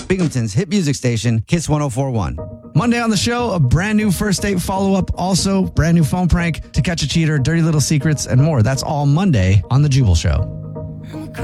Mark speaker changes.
Speaker 1: Binghamton's hit music station, Kiss 104.1.
Speaker 2: Monday on the show, a brand new first date follow-up, also brand new phone prank, To Catch a Cheater, Dirty Little Secrets, and more. That's all Monday on The Jubal Show.